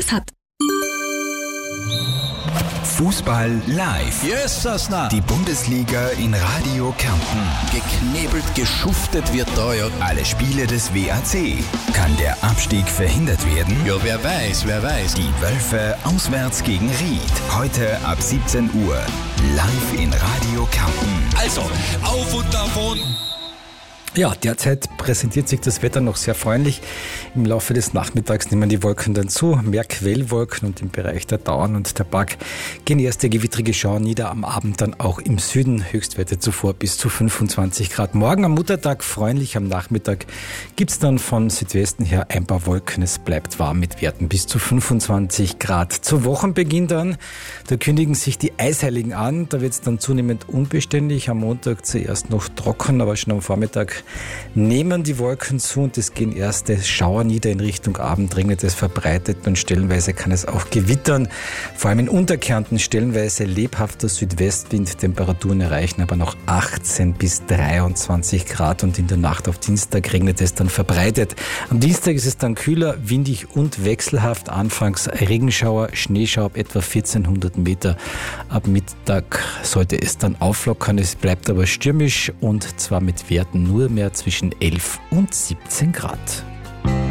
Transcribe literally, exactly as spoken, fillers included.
Chance hat. Fußball live. Yes, Sasna. Die Bundesliga in Radio Kärnten. Geknebelt, geschuftet wird da, ja. Alle Spiele des W A C. Kann der Abstieg verhindert werden? Ja, wer weiß, wer weiß. Die Wölfe auswärts gegen Ried. Heute ab siebzehn Uhr. Live in Radio Kärnten. Also, auf und davon. Ja, derzeit präsentiert sich das Wetter noch sehr freundlich. Im Laufe des Nachmittags nehmen die Wolken dann zu, mehr Quellwolken, und im Bereich der Dauern und der Park gehen erste gewittrige Schauer nieder, am Abend dann auch im Süden. Höchstwerte zuvor bis zu fünfundzwanzig Grad. Morgen am Muttertag freundlich, am Nachmittag gibt es dann von Südwesten her ein paar Wolken. Es bleibt warm mit Werten bis zu fünfundzwanzig Grad. Zu Wochenbeginn dann, da kündigen sich die Eisheiligen an, da wird es dann zunehmend unbeständig. Am Montag zuerst noch trocken, aber schon am Vormittag nehmen die Wolken zu und es gehen erste Schauer nieder. In Richtung Abend regnet es verbreitet und stellenweise kann es auch gewittern. Vor allem in Unterkärnten stellenweise lebhafter Südwestwind. Temperaturen erreichen aber noch achtzehn bis dreiundzwanzig Grad und in der Nacht auf Dienstag regnet es dann verbreitet. Am Dienstag ist es dann kühler, windig und wechselhaft. Anfangs Regenschauer, Schneeschauer ab etwa vierzehnhundert Meter. Ab Mittag sollte es dann auflockern. Es bleibt aber stürmisch und zwar mit Werten nur mehr zwischen elf und siebzehn Grad.